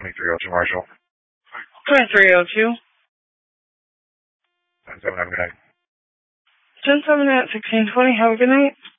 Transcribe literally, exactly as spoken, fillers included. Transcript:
twenty-three oh two, Marshall. twenty-three oh two. ten seven, have a good night. ten seven at sixteen twenty, have a good night.